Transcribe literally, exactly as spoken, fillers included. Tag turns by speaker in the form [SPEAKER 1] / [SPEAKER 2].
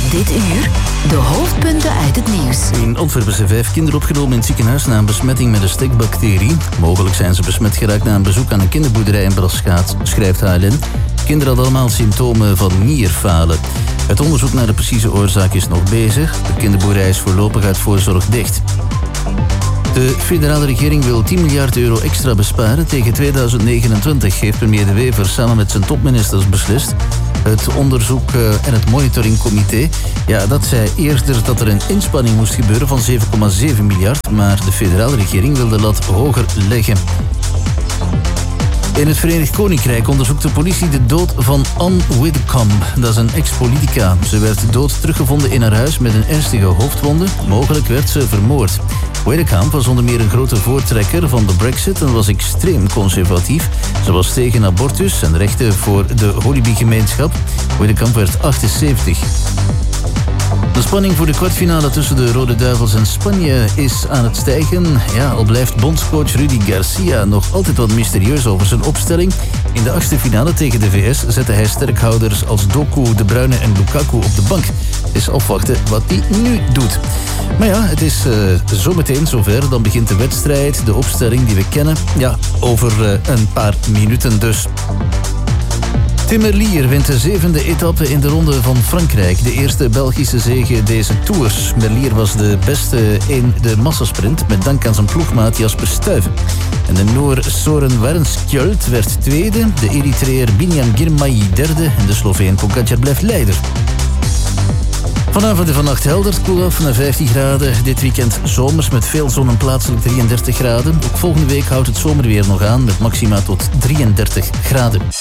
[SPEAKER 1] Dit uur de hoofdpunten uit het nieuws.
[SPEAKER 2] In Antwerpen zijn vijf kinderen opgenomen in het ziekenhuis na een besmetting met een stekbacterie. Mogelijk zijn ze besmet geraakt na een bezoek aan een kinderboerderij in Braschaat, schrijft H L N. Kinderen hadden allemaal symptomen van nierfalen. Het onderzoek naar de precieze oorzaak is nog bezig. De kinderboerderij is voorlopig uit voorzorg dicht. De federale regering wil tien miljard euro extra besparen tegen tweeduizend negenentwintig, heeft premier De Wever samen met zijn topministers beslist. Het onderzoek en het monitoringcomité, ja, dat zei eerder dat er een inspanning moest gebeuren van zeven komma zeven miljard, maar de federale regering wil de lat hoger leggen. In het Verenigd Koninkrijk onderzoekt de politie de dood van Anne Widdecombe. Dat is een ex-politica. Ze werd dood teruggevonden in haar huis met een ernstige hoofdwonde. Mogelijk werd ze vermoord. Widdecombe was onder meer een grote voortrekker van de Brexit en was extreem conservatief. Ze was tegen abortus en rechten voor de Holyby-gemeenschap. Widdecombe werd achtenzeventig. De spanning voor de kwartfinale tussen de Rode Duivels en Spanje is aan het stijgen. Ja, al blijft bondscoach Rudy Garcia nog altijd wat mysterieus over zijn opstelling. In de achtste finale tegen de V S zette hij sterkhouders als Doku, De Bruyne en Lukaku op de bank. Het is afwachten wat hij nu doet. Maar ja, het is uh, zometeen zover. Dan begint de wedstrijd, de opstelling die we kennen. Ja, over uh, een paar minuten dus. Tim Merlier wint de zevende etappe in de Ronde van Frankrijk. De eerste Belgische zege deze Tour. Merlier was de beste in de massasprint met dank aan zijn ploegmaat Jasper Stuyven. En de Noor Soren Warnskjöld werd tweede, de Eritreër Binyam Girmay derde en de Sloveen Pogacar blijft leider. Vanavond en vannacht helder, koel af naar vijftien graden. Dit weekend zomers met veel zon en plaatselijk drieëndertig graden. Ook volgende week houdt het zomerweer nog aan met maxima tot drieëndertig graden.